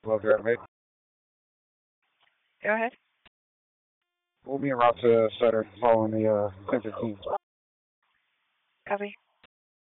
Hello, Direct Mate. Go ahead. We'll be en route to Sutter following the 1015. Copy.